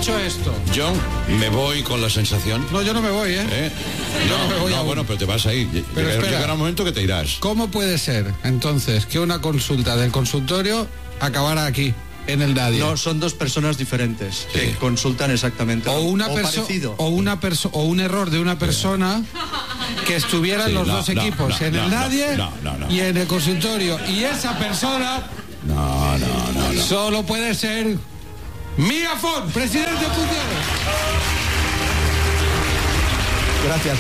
Dicho esto, Yo me voy con la sensación. no, yo no me voy, Yo no me voy aún. Bueno, pero te vas a ir. Pero espera. Llegará un momento que te irás. ¿Cómo puede ser, entonces, que una consulta del consultorio acabara aquí, en el Dadia? No, son dos personas diferentes Sí. que consultan exactamente O una parecido. o un error de una persona que estuvieran Sí, los no, dos no, equipos no, en no, el no, Dadia no. y en el consultorio. Y esa persona No. solo puede ser Mía Font, presidente en funciones. Gracias.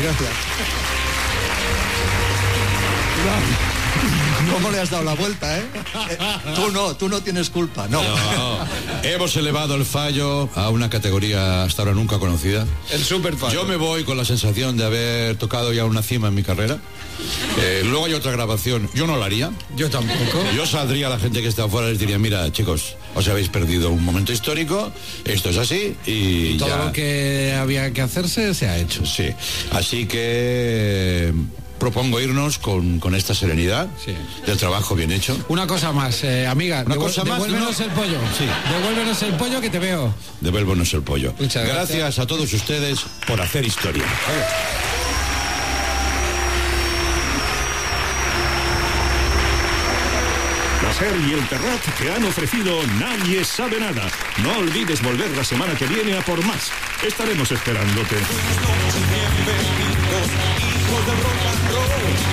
¿Cómo le has dado la vuelta, Tú no tienes culpa, no. Hemos elevado el fallo a una categoría hasta ahora nunca conocida. El super fan. Yo me voy con la sensación de haber tocado ya una cima en mi carrera. Luego hay otra grabación. Yo no la haría. Yo tampoco. Yo saldría a la gente que está afuera y les diría, mira, chicos, os habéis perdido un momento histórico, esto es así y Todo ya. lo que había que hacerse se ha hecho. Sí, así que propongo irnos con esta serenidad Sí. del trabajo bien hecho. Una cosa más, amiga, Una cosa más, devuélvenos ¿no? el pollo. Sí. Devuélvenos el pollo que te veo. Devuélvenos el pollo. Muchas gracias. A todos ustedes por hacer historia. La SER y el Terrat te han ofrecido Nadie sabe nada. No olvides volver la semana que viene a por más. Estaremos esperándote.